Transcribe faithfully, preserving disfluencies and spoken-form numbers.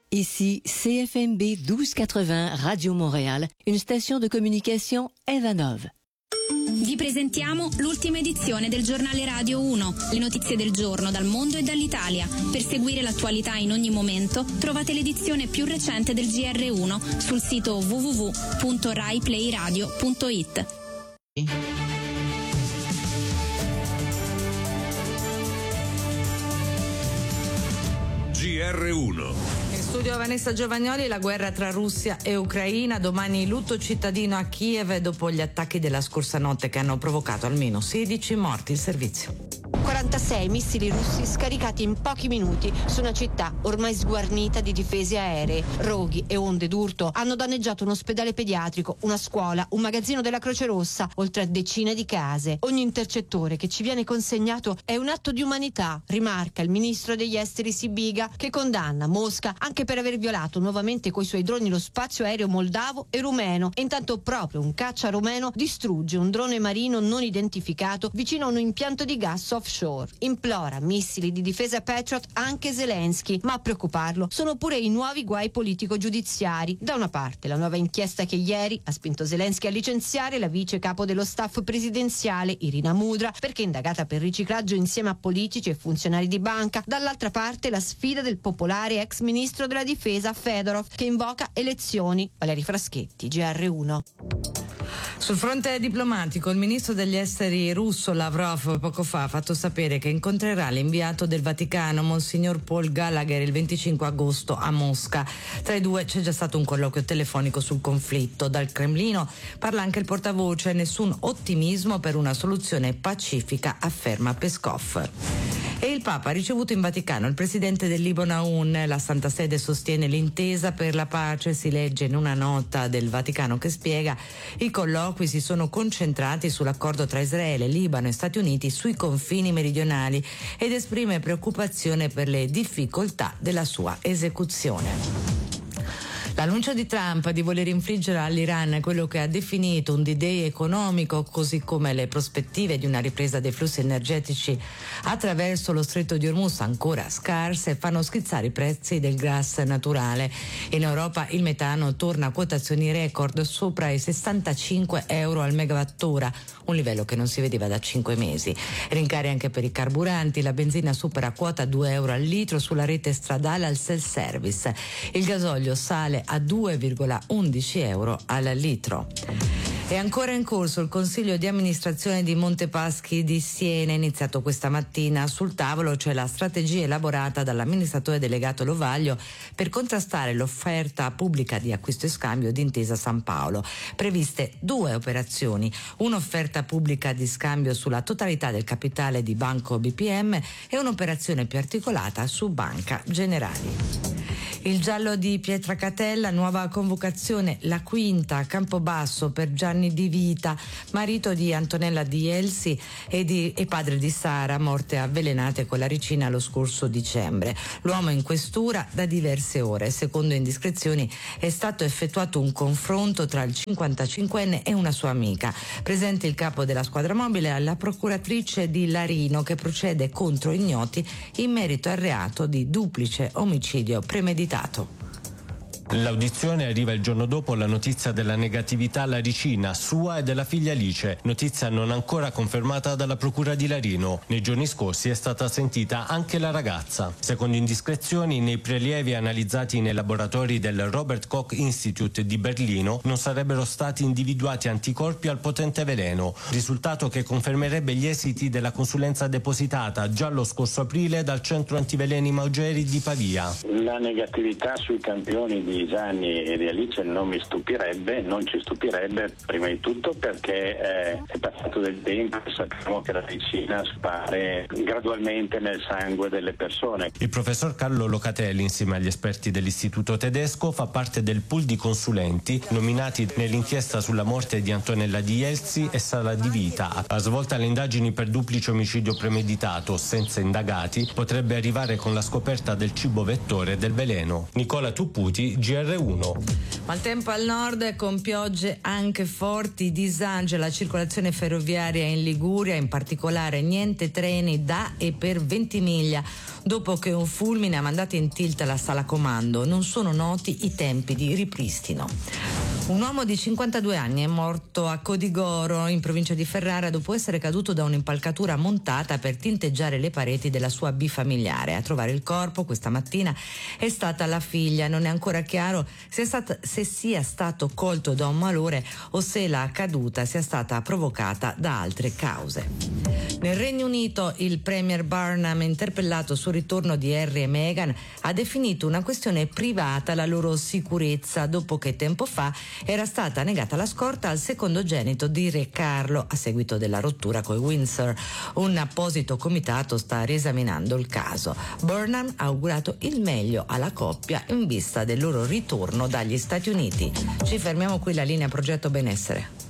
Ici C F M B douze quatre-vingts Radio Montréal, une station de communication Evanov. Vi presentiamo l'ultima edizione del giornale Radio uno, le notizie del giorno dal mondo e dall'Italia. Per seguire l'attualità in ogni momento trovate l'edizione più recente del G R uno sul sito w w w punto rai play radio punto it. G R uno. In studio Vanessa Giovagnoli. La guerra tra Russia e Ucraina, domani lutto cittadino a Kiev dopo gli attacchi della scorsa notte che hanno provocato almeno sedici morti. Il servizio. quarantasei missili russi scaricati in pochi minuti su una città ormai sguarnita di difese aeree. Roghi e onde d'urto hanno danneggiato un ospedale pediatrico, una scuola, un magazzino della Croce Rossa, oltre a decine di case. Ogni intercettore che ci viene consegnato è un atto di umanità, rimarca il ministro degli esteri Sibiga, che condanna Mosca anche per aver violato nuovamente coi suoi droni lo spazio aereo moldavo e rumeno. E intanto proprio un caccia rumeno distrugge un drone marino non identificato vicino a un impianto di gas offshore. Implora missili di difesa Patriot anche Zelensky, ma a preoccuparlo sono pure i nuovi guai politico-giudiziari. Da una parte la nuova inchiesta che ieri ha spinto Zelensky a licenziare la vice capo dello staff presidenziale Irina Mudra perché indagata per riciclaggio insieme a politici e funzionari di banca. Dall'altra parte la sfida del popolare ex ministro della difesa Fedorov che invoca elezioni. Valeri Fraschetti, G R uno. Sul fronte diplomatico, il ministro degli esteri russo Lavrov poco fa ha fatto sapere che incontrerà l'inviato del Vaticano, Monsignor Paul Gallagher, il venticinque agosto a Mosca. Tra i due c'è già stato un colloquio telefonico sul conflitto. Dal Cremlino parla anche il portavoce, nessun ottimismo per una soluzione pacifica, afferma Peskov. E il Papa ha ricevuto in Vaticano il presidente del Libano Aoun. La Santa Sede sostiene l'intesa per la pace, si legge in una nota del Vaticano che spiega i colloqui si sono concentrati sull'accordo tra Israele, Libano e Stati Uniti sui confini meridionali ed esprime preoccupazione per le difficoltà della sua esecuzione. L'annuncio di Trump di voler infliggere all'Iran quello che ha definito un D-Day economico, così come le prospettive di una ripresa dei flussi energetici attraverso lo stretto di Hormuz ancora scarse, fanno schizzare i prezzi del gas naturale. In Europa il metano torna a quotazioni record sopra i sessantacinque euro al megawattora, un livello che non si vedeva da cinque mesi. Rincari anche per i carburanti, la benzina supera quota due euro al litro sulla rete stradale al self-service. Il gasolio sale a due virgola undici euro al litro. È ancora in corso il consiglio di amministrazione di Montepaschi di Siena, iniziato questa mattina. Sul tavolo c'è la strategia elaborata dall'amministratore delegato Lovaglio per contrastare l'offerta pubblica di acquisto e scambio di Intesa San Paolo. Previste due operazioni, un'offerta pubblica di scambio sulla totalità del capitale di Banco B P M e un'operazione più articolata su Banca Generali. Il giallo di Pietracatella, nuova convocazione, la quinta a Campobasso per Gianni Di Vita, marito di Antonella Di Elsi e, di, e padre di Sara, morte avvelenate con la ricina lo scorso dicembre. L'uomo in questura da diverse ore. Secondo indiscrezioni è stato effettuato un confronto tra il cinquantacinquenne e una sua amica. Presente il capo della squadra mobile, la procuratrice di Larino, che procede contro ignoti in merito al reato di duplice omicidio premeditato. L'audizione arriva il giorno dopo la notizia della negatività alla ricina sua e della figlia Alice, notizia non ancora confermata dalla procura di Larino. Nei giorni scorsi è stata sentita anche la ragazza. Secondo indiscrezioni, nei prelievi analizzati nei laboratori del Robert Koch Institute di Berlino non sarebbero stati individuati anticorpi al potente veleno, risultato che confermerebbe gli esiti della consulenza depositata già lo scorso aprile dal centro antiveleni Maugeri di Pavia. La negatività sui campioni di Gianni e di Alice non mi stupirebbe, non ci stupirebbe prima di tutto perché eh, è passato del tempo e sappiamo che la ricina spare gradualmente nel sangue delle persone. Il professor Carlo Locatelli, insieme agli esperti dell'istituto tedesco, fa parte del pool di consulenti nominati nell'inchiesta sulla morte di Antonella Di Elsi e Sara Di Vita. Ha svolto le indagini per duplice omicidio premeditato senza indagati, potrebbe arrivare con la scoperta del cibo vettore del veleno. Nicola Tupputi, G G R uno. Maltempo al nord con piogge anche forti, disagi alla circolazione ferroviaria in Liguria, in particolare niente treni da e per Ventimiglia, dopo che un fulmine ha mandato in tilt la sala comando. Non sono noti i tempi di ripristino. Un uomo di cinquantadue anni è morto a Codigoro, in provincia di Ferrara, dopo essere caduto da un'impalcatura montata per tinteggiare le pareti della sua bifamiliare. A trovare il corpo questa mattina è stata la figlia. Non è ancora chiaro se, è stata, se sia stato colto da un malore o se la caduta sia stata provocata da altre cause. Nel Regno Unito il premier Burnham, interpellato sul ritorno di Harry e Meghan, ha definito una questione privata la loro sicurezza, dopo che tempo fa era stata negata la scorta al secondogenito di Re Carlo a seguito della rottura coi Windsor. Un apposito comitato sta riesaminando il caso. Burnham ha augurato il meglio alla coppia in vista del loro ritorno dagli Stati Uniti. Ci fermiamo qui, la linea Progetto Benessere.